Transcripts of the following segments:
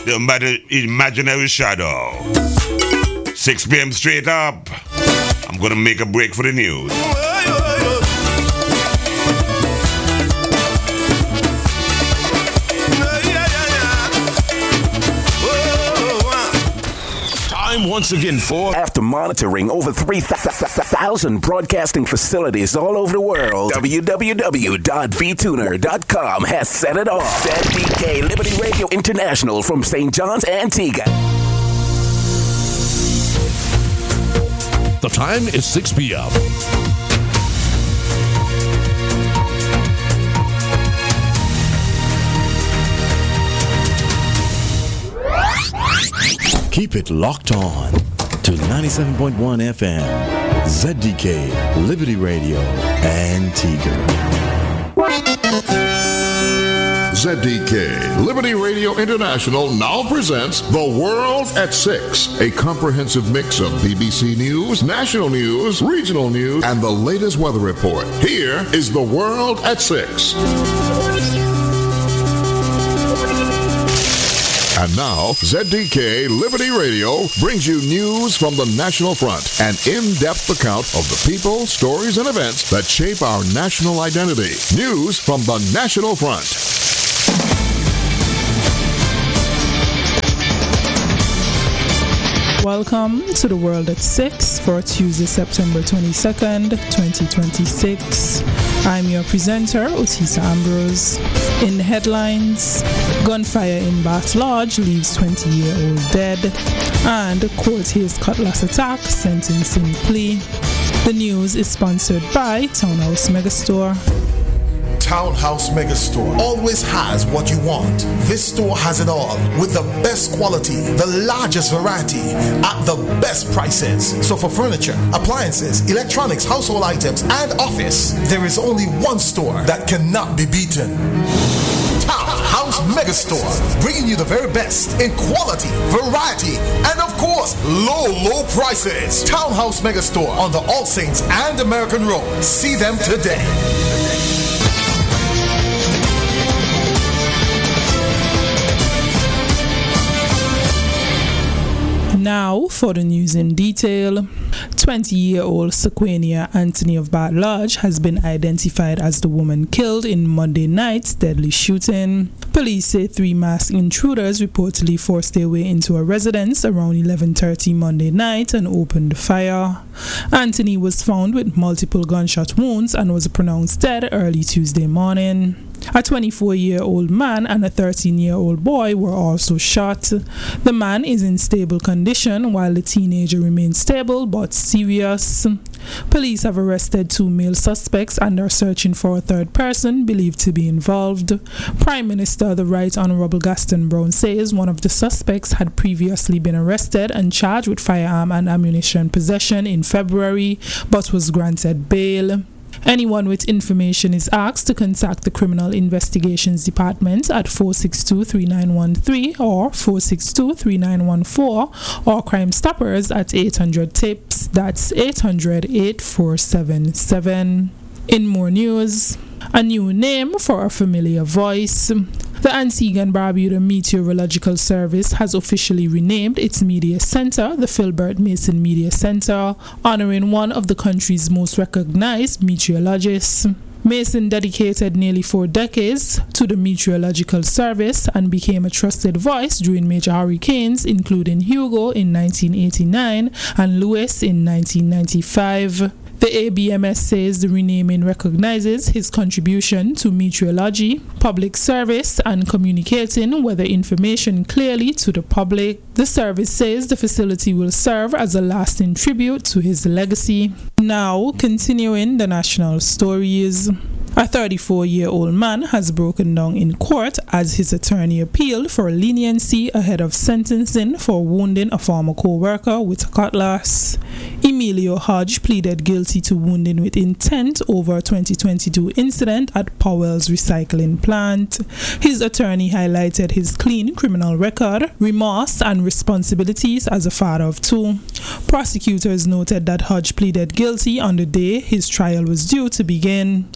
the imaginary shadow. 6 p.m. straight up. I'm gonna make a break for the news. Once again for after monitoring over 3,000 broadcasting facilities all over the world, www.vtuner.com has set it off. ZDK Liberty Radio International from St. John's, Antigua. The time is 6 p.m. Keep it locked on to 97.1 FM, ZDK Liberty Radio, Antigua. ZDK Liberty Radio International now presents The World at 6, a comprehensive mix of BBC News, national news, regional news, and the latest weather report. Here is The World at 6. And now, ZDK Liberty Radio brings you news from the National Front, an in-depth account of the people, stories, and events that shape our national identity. News from the National Front. Welcome to The World at 6 for Tuesday, September 22nd, 2026. I'm your presenter, Otisa Ambrose. In the headlines, gunfire in Bath Lodge leaves 20-year-old dead, and court hears cutlass attack, sentencing plea. The news is sponsored by Townhouse Megastore. Townhouse Megastore always has what you want. This store has it all with the best quality, the largest variety at the best prices. So for furniture, appliances, electronics, household items, and office, there is only one store that cannot be beaten. Townhouse Megastore, bringing you the very best in quality, variety, and of course, low prices. Townhouse Megastore on the All Saints and American Road. See them today. Now for the news in detail. 20-year-old Sequania Anthony of Bath Lodge has been identified as the woman killed in Monday night's deadly shooting. Police say 3 masked intruders reportedly forced their way into a residence around 11:30 Monday night and opened fire. Anthony was found with multiple gunshot wounds and was pronounced dead early Tuesday morning. A 24-year-old man and a 13-year-old boy were also shot. The man is in stable condition while the teenager remains stable but serious. Police have arrested 2 male suspects and are searching for a third person believed to be involved. Prime Minister the Right Honourable Gaston Brown says one of the suspects had previously been arrested and charged with firearm and ammunition possession in February but was granted bail. Anyone with information is asked to contact the Criminal Investigations Department at 462-3913 or 462-3914 or Crime Stoppers at 800-TIPS. That's 800-8477. In more news, a new name for a familiar voice. The Antigua and Barbuda Meteorological Service has officially renamed its media center the Philbert Mason Media Center, honoring one of the country's most recognized meteorologists. Mason dedicated nearly 4 decades to the meteorological service and became a trusted voice during major hurricanes, including Hugo in 1989 and Lewis in 1995. The ABMS says the renaming recognizes his contribution to meteorology, public service, and communicating weather information clearly to the public. The service says the facility will serve as a lasting tribute to his legacy. Now, continuing the national stories. A 34-year-old man has broken down in court as his attorney appealed for leniency ahead of sentencing for wounding a former co-worker with a cutlass. Emilio Hodge pleaded guilty to wounding with intent over a 2022 incident at Powell's recycling plant. His attorney highlighted his clean criminal record, remorse, and responsibilities as a father of 2. Prosecutors noted that Hodge pleaded guilty on the day his trial was due to begin. The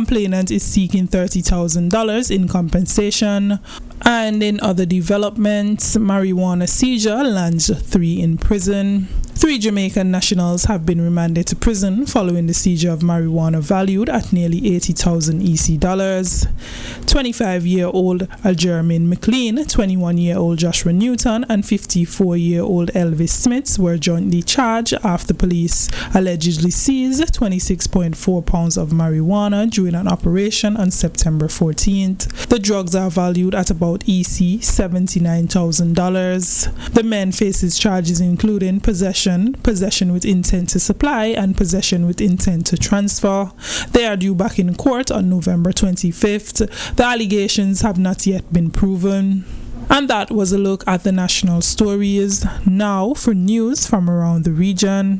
complainant is seeking $30,000 in compensation. And in other developments, marijuana seizure lands 3 in prison. 3 Jamaican nationals have been remanded to prison following the seizure of marijuana valued at nearly 80,000 EC dollars. 25-year-old Algermain McLean, 21-year-old Joshua Newton, and 54-year-old Elvis Smith were jointly charged after police allegedly seized 26.4 pounds of marijuana during an operation on September 14th. The drugs are valued at about EC $79,000. The men faces charges including possession with intent to supply, and possession with intent to transfer. They are due back in court on November 25th. The allegations have not yet been proven. And that was a look at the national stories. Now for news from around the region.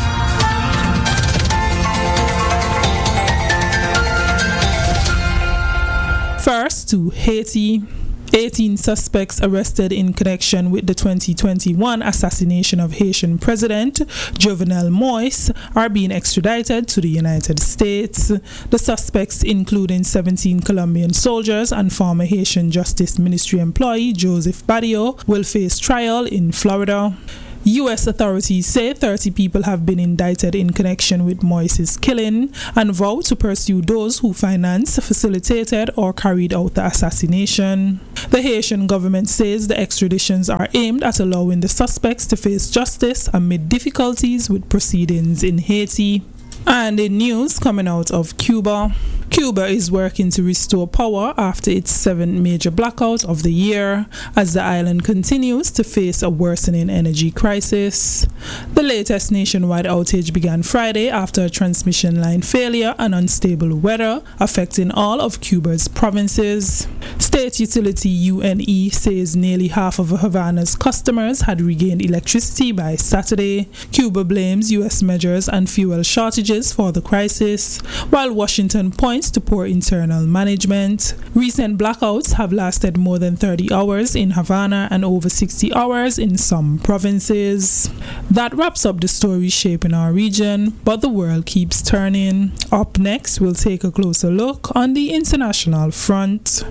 First to Haiti. 18 suspects arrested in connection with the 2021 assassination of Haitian President Jovenel Moïse are being extradited to the United States. The suspects, including 17 Colombian soldiers and former Haitian Justice Ministry employee Joseph Badio, will face trial in Florida. U.S. authorities say 30 people have been indicted in connection with Moïse's killing and vow to pursue those who financed, facilitated, or carried out the assassination. The Haitian government says the extraditions are aimed at allowing the suspects to face justice amid difficulties with proceedings in Haiti. And in news coming out of Cuba, Cuba is working to restore power after its 7th major blackout of the year, as the island continues to face a worsening energy crisis. The latest nationwide outage began Friday after a transmission line failure and unstable weather affecting all of Cuba's provinces. State utility UNE says nearly half of Havana's customers had regained electricity by Saturday. Cuba blames U.S. measures and fuel shortages for the crisis, while Washington points to poor internal management. Recent blackouts have lasted more than 30 hours in Havana and over 60 hours in some provinces. That wraps up the stories shaping our region, but the world keeps turning. Up next, we'll take a closer look on the international front.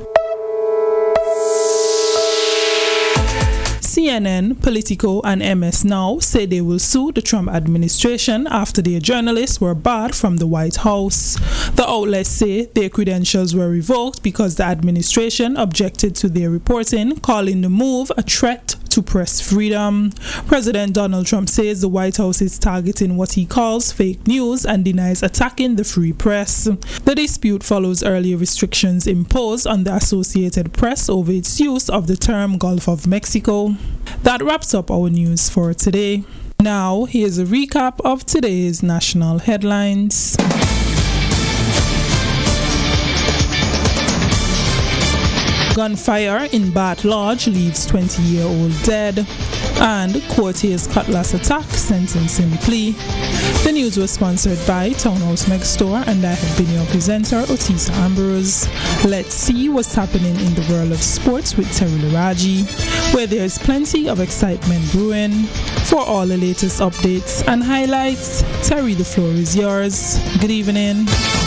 CNN, Politico, and MS Now say they will sue the Trump administration after their journalists were barred from the White House. The outlets say their credentials were revoked because the administration objected to their reporting, calling the move a threat to press freedom. President Donald Trump says the White House is targeting what he calls fake news and denies attacking the free press. The dispute follows earlier restrictions imposed on the Associated Press over its use of the term Gulf of Mexico. That wraps up our news for today. Now, here's a recap of today's national headlines. Gunfire in Bath Lodge leaves 20-year-old dead. And Cortez Cutlass attack sentencing plea. The news was sponsored by Townhouse Megastore, and I have been your presenter, Otisa Ambrose. Let's see what's happening in the world of sports with Terry Laraji, where there's plenty of excitement brewing. For all the latest updates and highlights, Terry, the floor is yours. Good evening.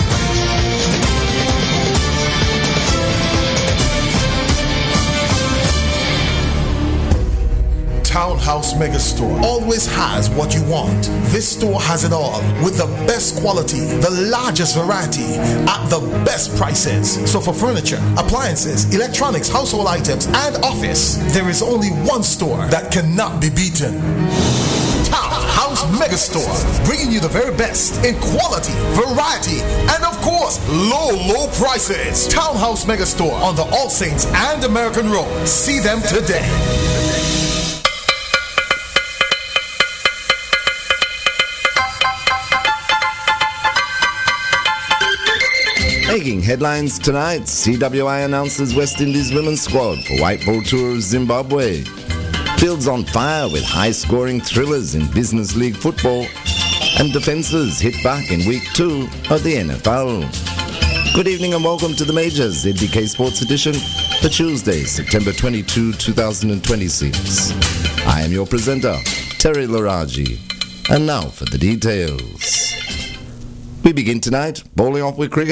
Townhouse Megastore always has what you want. This store has it all with the best quality, the largest variety at the best prices. So for furniture, appliances, electronics, household items, and office, there is only one store that cannot be beaten. Townhouse Megastore, bringing you the very best in quality, variety, and of course, low prices. Townhouse Megastore on the All Saints and American Road. See them today. Making headlines tonight, CWI announces West Indies women's squad for White Ball Tour of Zimbabwe. Fields on fire with high-scoring thrillers in Business League football, and defences hit back in Week 2 of the NFL. Good evening and welcome to the Majors ZDK Sports Edition for Tuesday, September 22, 2026. I am your presenter, Terry Laraji, and now for the details. We begin tonight bowling off with cricket.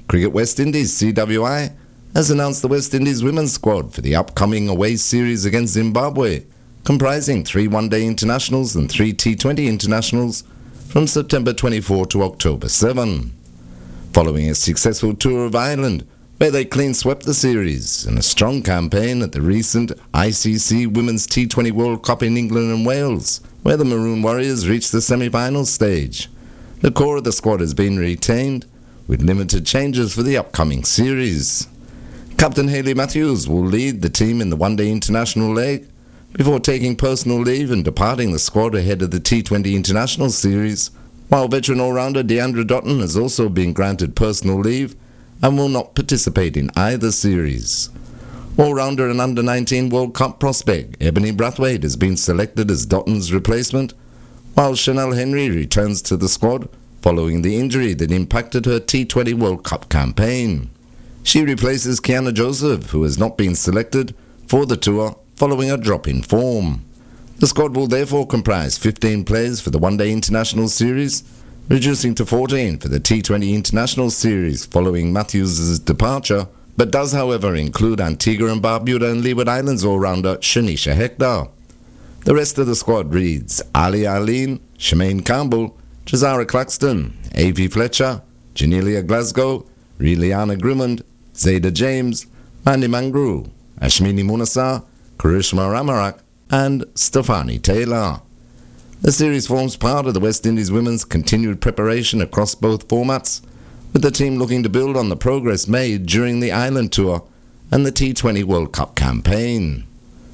Cricket West Indies, CWI, has announced the West Indies women's squad for the upcoming away series against Zimbabwe, comprising 3 one-day internationals and 3 T20 internationals from September 24 to October 7. Following a successful tour of Ireland, where they clean-swept the series, and a strong campaign at the recent ICC Women's T20 World Cup in England and Wales, where the Maroon Warriors reached the semi-final stage. The core of the squad has been retained, with limited changes for the upcoming series. Captain Hayley Matthews will lead the team in the one-day international leg, before taking personal leave and departing the squad ahead of the T20 International Series, while veteran all-rounder Deandra Dotton has also been granted personal leave and will not participate in either series. All-rounder and Under-19 World Cup prospect Ebony Brathwaite has been selected as Dotton's replacement, while Chanel Henry returns to the squad following the injury that impacted her T20 World Cup campaign. She replaces Kiana Joseph, who has not been selected for the tour following a drop in form. The squad will therefore comprise 15 players for the one-day international series, reducing to 14 for the T20 International Series following Matthews' departure, but does however include Antigua and Barbuda and Leeward Islands all-rounder Shanisha Hector. The rest of the squad reads Ali Arlene, Shemaine Campbell, Jazara Claxton, A.V. Fletcher, Janelia Glasgow, Reliana Grimmond, Zayda James, Mandy Mangru, Ashmini Munasar, Karishma Ramarak, and Stefani Taylor. The series forms part of the West Indies women's continued preparation across both formats, with the team looking to build on the progress made during the Island Tour and the T20 World Cup campaign.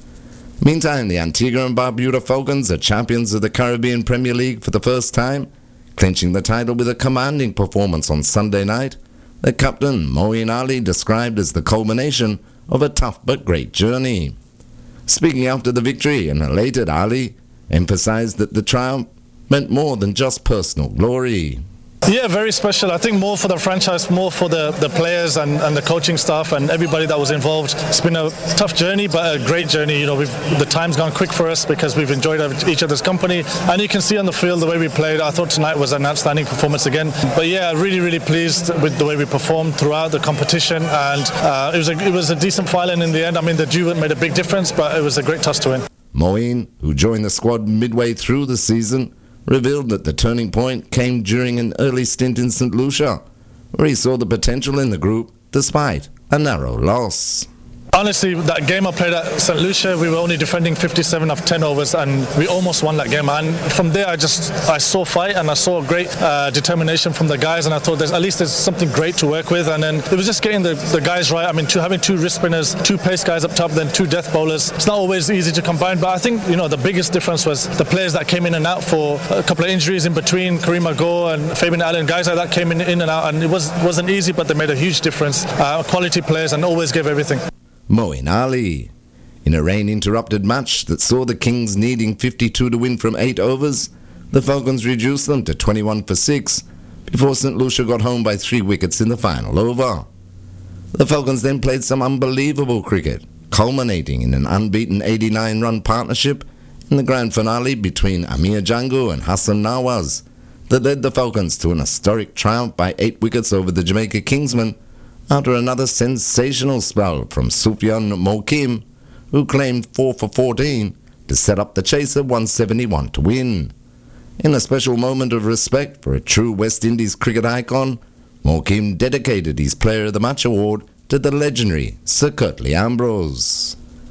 Meantime, the Antigua and Barbuda Falcons are champions of the Caribbean Premier League for the first time, clinching the title with a commanding performance on Sunday night that Captain Moeen Ali described as the culmination of a tough but great journey. Speaking after the victory, an elated Ali emphasized that the triumph meant more than just personal glory. Yeah, very special. I think more for the franchise, more for the players and the coaching staff and everybody that was involved. It's been a tough journey, but a great journey. You know, the time's gone quick for us because we've enjoyed each other's company. And you can see on the field the way we played. I thought tonight was an outstanding performance again. But yeah, really, really pleased with the way we performed throughout the competition. And it was a decent filing in the end. I mean, the dew made a big difference, but it was a great toss to win. Moeen, who joined the squad midway through the season, revealed that the turning point came during an early stint in St. Lucia, where he saw the potential in the group despite a narrow loss. Honestly, that game I played at St. Lucia, we were only defending 57 of 10 overs and we almost won that game. And from there, I saw fight and I saw great determination from the guys, and I thought at least there's something great to work with. And then it was just getting the guys right. I mean, having 2 wrist spinners, 2 pace guys up top, then 2 death bowlers. It's not always easy to combine, but I think, the biggest difference was the players that came in and out for a couple of injuries in between. Karima Go and Fabian Allen, guys like that came in and out, and it wasn't easy, but they made a huge difference. Quality players and always gave everything. Moeen Ali. In a rain-interrupted match that saw the Kings needing 52 to win from 8 overs, the Falcons reduced them to 21 for 6 before St. Lucia got home by 3 wickets in the final over. The Falcons then played some unbelievable cricket, culminating in an unbeaten 89-run partnership in the grand finale between Amir Jangu and Hassan Nawaz that led the Falcons to an historic triumph by 8 wickets over the Jamaica Kingsmen after another sensational spell from Sufyan Mokim, who claimed 4 for 14 to set up the chaser 171 to win. In a special moment of respect for a true West Indies cricket icon, Mokim dedicated his Player of the Match award to the legendary Sir Curtly Ambrose.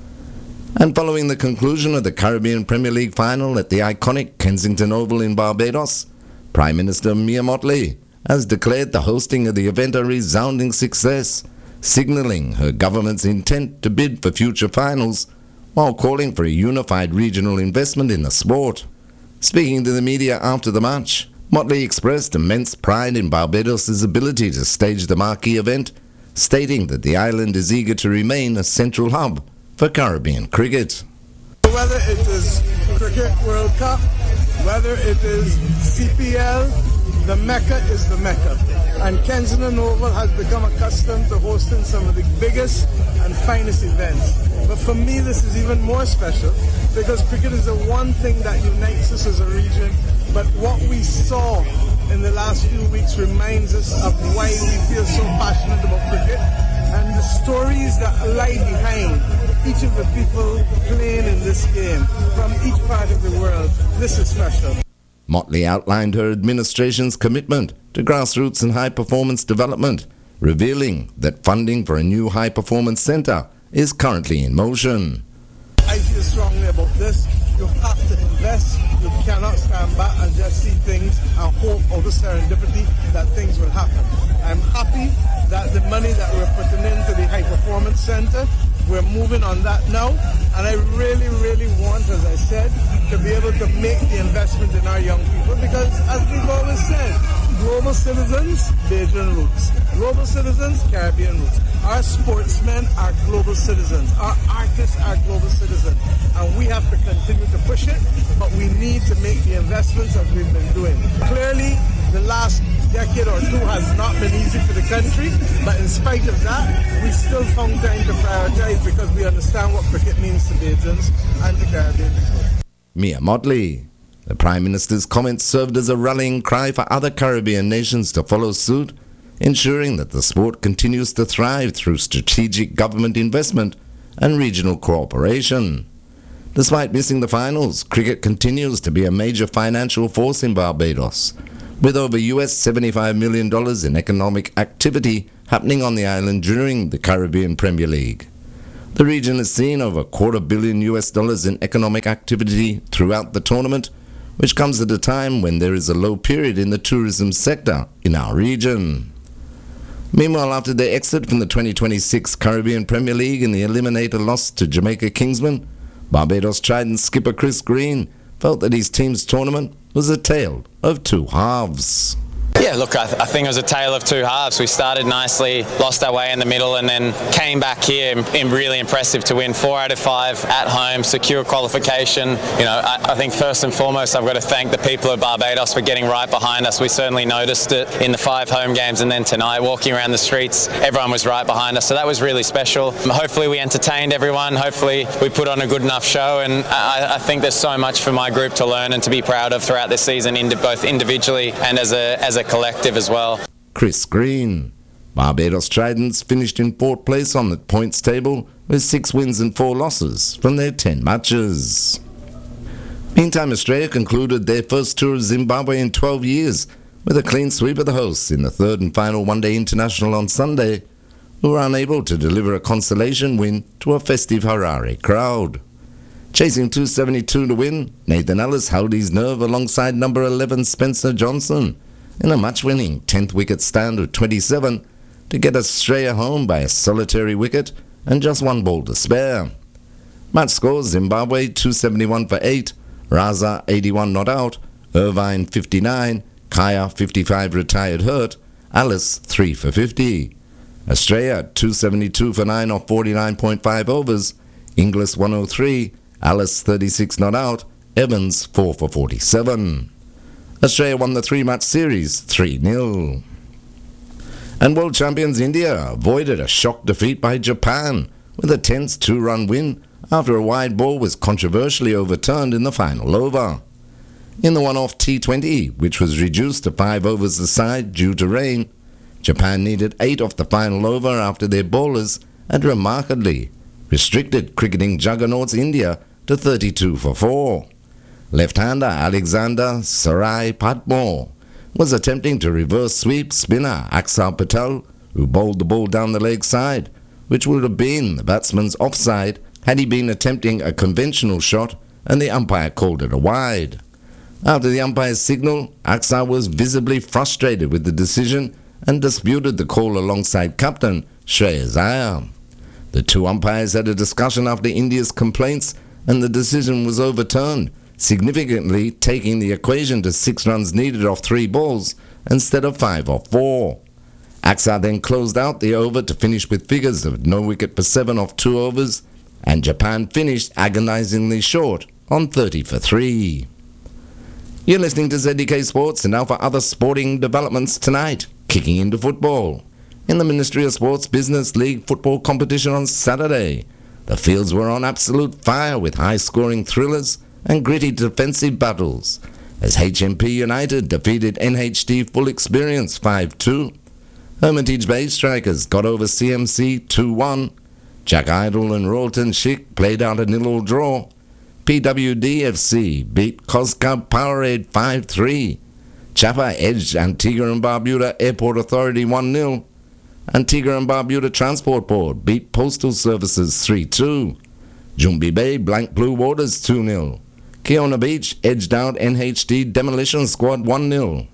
And following the conclusion of the Caribbean Premier League final at the iconic Kensington Oval in Barbados, Prime Minister Mia Mottley has declared the hosting of the event a resounding success, signalling her government's intent to bid for future finals while calling for a unified regional investment in the sport. Speaking to the media after the match, Mottley expressed immense pride in Barbados' ability to stage the marquee event, stating that the island is eager to remain a central hub for Caribbean cricket. Whether it is Cricket World Cup, whether it is CPL, the Mecca is the Mecca. And Kensington Oval has become accustomed to hosting some of the biggest and finest events. But for me, this is even more special because cricket is the one thing that unites us as a region. But what we saw in the last few weeks reminds us of why we feel so passionate about cricket and the stories that lie behind each of the people playing in this game from each part of the world. This is special. Motley outlined her administration's commitment to grassroots and high-performance development, revealing that funding for a new high-performance centre is currently in motion. I feel strongly about this. You have to invest. You cannot stand back and just see things and hope out of serendipity that things will happen. I'm happy that the money that we're putting into the High Performance Centre, we're moving on that now. And I really, really want, as I said, to be able to make the investment in our young people because, as we've always said, global citizens, Bajan roots. Global citizens, Caribbean roots. Our sportsmen are global citizens. Our artists are global citizens. And we have to continue to push it, but we need to make the investments as we've been doing. Clearly, the last decade or two has not been easy for the country, but in spite of that, we still found time to prioritize because we understand what cricket means to Bajans and to Caribbean people. Mia Motley. The Prime Minister's comments served as a rallying cry for other Caribbean nations to follow suit, ensuring that the sport continues to thrive through strategic government investment and regional cooperation. Despite missing the finals, cricket continues to be a major financial force in Barbados, with over US $75 million in economic activity happening on the island during the Caribbean Premier League. The region has seen over $250 million in economic activity throughout the tournament, which comes at a time when there is a low period in the tourism sector in our region. Meanwhile, after their exit from the 2026 Caribbean Premier League in the eliminator loss to Jamaica Kingsmen, Barbados Trident skipper Chris Green felt that his team's tournament was a tale of two halves. Yeah, look, I think it was a tale of two halves. We started nicely, lost our way in the middle, and then came back here and really impressive to win 4 out of 5 at home, secure qualification. You know, I think first and foremost, I've got to thank the people of Barbados for getting right behind us. We certainly noticed it in the 5 home games, and then tonight, walking around the streets, everyone was right behind us. So that was really special. Hopefully we entertained everyone. Hopefully we put on a good enough show, and I think there's so much for my group to learn and to be proud of throughout this season, both individually and as a collective as well. Chris Green. Barbados Tridents finished in 4th place on the points table with 6 wins and 4 losses from their 10 matches. Meantime, Australia concluded their first tour of Zimbabwe in 12 years with a clean sweep of the hosts in the 3rd and final one-day international on Sunday, who were unable to deliver a consolation win to a festive Harare crowd. Chasing 272 to win, Nathan Ellis held his nerve alongside number 11 Spencer Johnson in a match-winning 10th wicket stand of 27 to get Australia home by a solitary wicket and just 1 ball to spare. Match scores: Zimbabwe 271 for 8, Raza 81 not out, Irvine 59, Kaya 55 retired hurt, Alice 3 for 50. Australia 272 for 9 off 49.5 overs, Inglis 103, Alice 36 not out, Evans 4 for 47. Australia won the 3-match series 3-0. And world champions India avoided a shock defeat by Japan with a tense 2-run win after a wide ball was controversially overturned in the final over. In the one-off T20, which was reduced to 5 overs a side due to rain, Japan needed 8 off the final over after their bowlers had remarkably restricted cricketing juggernauts India to 32 for 4. Left-hander Alexander Sarai Patmore was attempting to reverse sweep spinner Axar Patel, who bowled the ball down the leg side, which would have been the batsman's offside had he been attempting a conventional shot and the umpire called it a wide. After the umpire's signal, Axar was visibly frustrated with the decision and disputed the call alongside captain Shreyas Iyer. The 2 umpires had a discussion after India's complaints and the decision was overturned, significantly taking the equation to 6 runs needed off 3 balls instead of 5 off 4. Axar then closed out the over to finish with figures of no wicket for 7 off 2 overs, and Japan finished agonizingly short on 30 for 3. You're listening to ZDK Sports, and now for other sporting developments tonight. Kicking into football. In the Ministry of Sports Business League football competition on Saturday, the fields were on absolute fire with high-scoring thrillers and gritty defensive battles, as HMP United defeated NHD Full Experience 5-2. Hermitage Bay Strikers got over CMC 2-1. Jack Idle and Royalton Schick played out a 0-0 draw. PWDFC beat Coscub Powerade 5-3. Chapa edged Antigua and Barbuda Airport Authority 1-0. Antigua and Barbuda Transport Board beat Postal Services 3-2. Jumbi Bay blanked Blue Waters 2-0. Keona Beach edged out NHD Demolition Squad 1-0.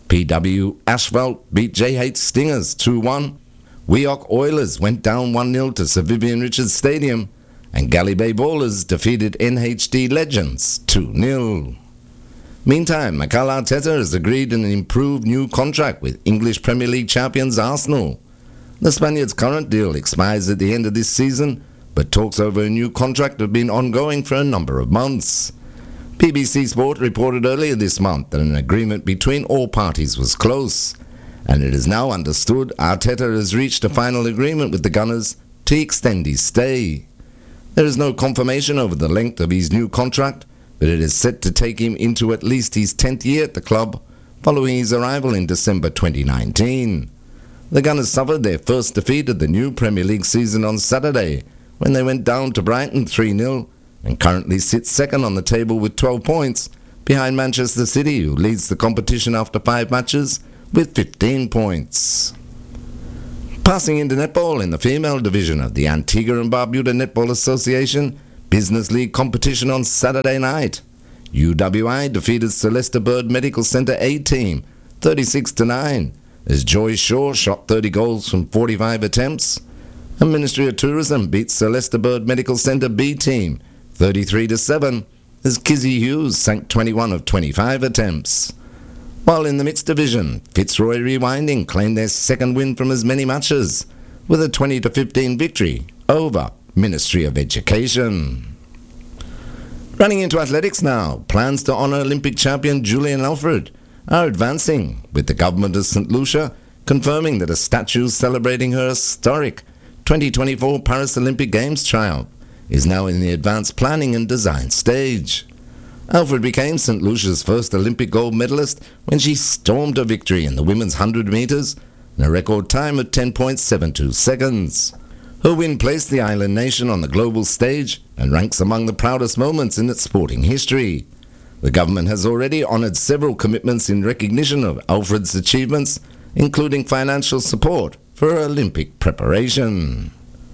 PW Asphalt beat JH Stingers 2-1. Weok Oilers went down 1-0 to Sir Vivian Richards Stadium, and Galley Bay Ballers defeated NHD Legends 2-0. Meantime, Mikel Arteta has agreed on an improved new contract with English Premier League champions Arsenal. The Spaniard's current deal expires at the end of this season, but talks over a new contract have been ongoing for a number of months. BBC Sport reported earlier this month that an agreement between all parties was close, and it is now understood Arteta has reached a final agreement with the Gunners to extend his stay. There is no confirmation over the length of his new contract, but it is set to take him into at least his 10th year at the club, following his arrival in December 2019. The Gunners suffered their first defeat of the new Premier League season on Saturday, when they went down to Brighton 3-0, and currently sits second on the table with 12 points, behind Manchester City, who leads the competition after 5 matches with 15 points. Passing into netball in the female division of the Antigua and Barbuda Netball Association Business League competition on Saturday night. UWI defeated Celeste Bird Medical Center A team 36-9, as Joy Shaw shot 30 goals from 45 attempts. And Ministry of Tourism beat Celeste Bird Medical Center B team 33-7, as Kizzy Hughes sank 21 of 25 attempts. While in the mixed division, Fitzroy Rewinding claimed their second win from as many matches, with a 20-15 victory over Ministry of Education. Running into athletics now, plans to honour Olympic champion Julian Alfred are advancing, with the government of St. Lucia confirming that a statue celebrating her historic 2024 Paris Olympic Games triumph is now in the advanced planning and design stage. Alfred became St. Lucia's first Olympic gold medalist when she stormed a victory in the women's 100 metres in a record time of 10.72 seconds. Her win placed the island nation on the global stage and ranks among the proudest moments in its sporting history. The government has already honoured several commitments in recognition of Alfred's achievements, including financial support for her Olympic preparation.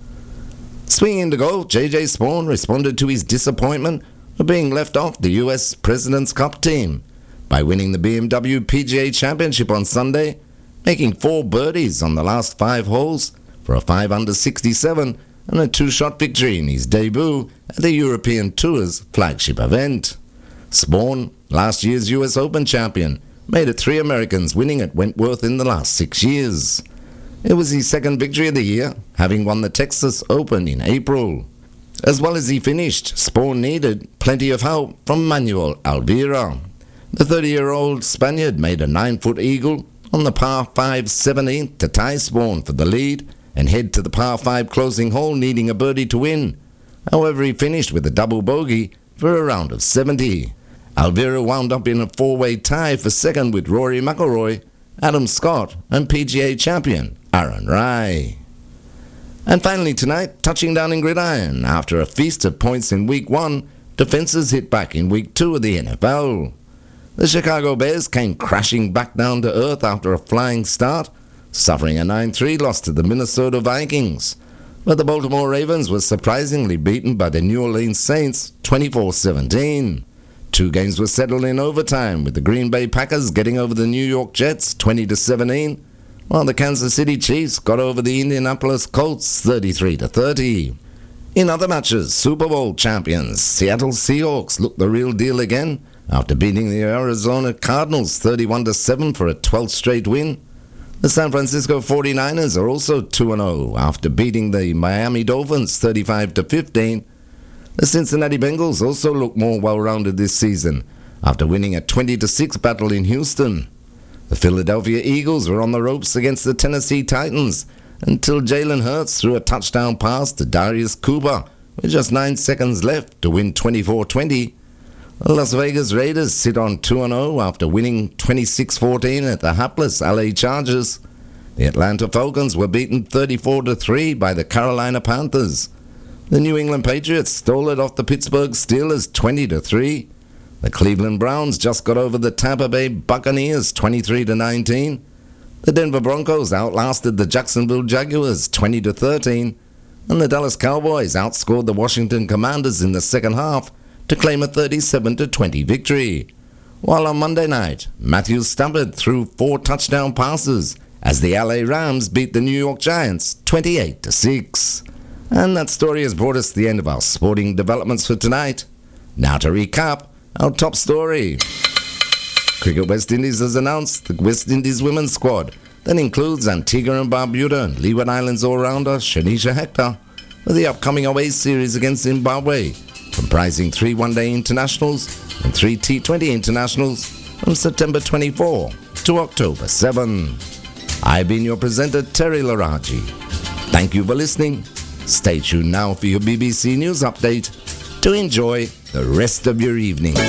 Swinging into golf, JJ Spawn responded to his disappointment of being left off the US President's Cup team by winning the BMW PGA Championship on Sunday, making 4 birdies on the last 5 holes for a 5-under 67 and a 2-shot victory in his debut at the European Tour's flagship event. Spawn, last year's US Open champion, made it 3 Americans winning at Wentworth in the last 6 years. It was his second victory of the year, having won the Texas Open in April. As well as he finished, Spawn needed plenty of help from Manuel Alvira. The 30-year-old Spaniard made a 9-foot eagle on the par 5 17th to tie Spawn for the lead and head to the par 5 closing hole needing a birdie to win. However, he finished with a double bogey for a round of 70. Alvira wound up in a 4-way tie for second with Rory McIlroy, Adam Scott and PGA champion Aaron Rai. And finally tonight, touching down in gridiron, after a feast of points in Week 1, defenses hit back in Week 2 of the NFL. The Chicago Bears came crashing back down to earth after a flying start, suffering a 9-3 loss to the Minnesota Vikings. But the Baltimore Ravens were surprisingly beaten by the New Orleans Saints 24-17. 2 games were settled in overtime, with the Green Bay Packers getting over the New York Jets 20-17, while the Kansas City Chiefs got over the Indianapolis Colts 33-30. In other matches, Super Bowl champions Seattle Seahawks looked the real deal again after beating the Arizona Cardinals 31-7 for a 12th straight win. The San Francisco 49ers are also 2-0 after beating the Miami Dolphins 35-15. The Cincinnati Bengals also look more well-rounded this season after winning a 20-6 battle in Houston. The Philadelphia Eagles were on the ropes against the Tennessee Titans until Jalen Hurts threw a touchdown pass to Darius Cooper with just 9 seconds left to win 24-20. Las Vegas Raiders sit on 2-0 after winning 26-14 at the hapless LA Chargers. The Atlanta Falcons were beaten 34-3 by the Carolina Panthers. The New England Patriots stole it off the Pittsburgh Steelers 20-3. The Cleveland Browns just got over the Tampa Bay Buccaneers 23-19. The Denver Broncos outlasted the Jacksonville Jaguars 20-13. And the Dallas Cowboys outscored the Washington Commanders in the second half to claim a 37-20 victory. While on Monday night, Matthew Stafford threw 4 touchdown passes as the LA Rams beat the New York Giants 28-6. And that story has brought us to the end of our sporting developments for tonight. Now to recap our top story. Cricket West Indies has announced the West Indies women's squad that includes Antigua and Barbuda and Leeward Islands all-rounder Shanisha Hector for the upcoming away series against Zimbabwe, comprising 3 one-day internationals and 3 T20 internationals from September 24 to October 7. I've been your presenter, Terry Laraji. Thank you for listening. Stay tuned now for your BBC News update to enjoy the rest of your evening.